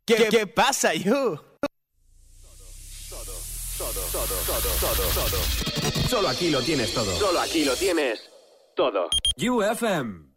¿Qué pasa, you? Todo. Solo aquí lo tienes todo. Solo aquí lo tienes todo. UFM.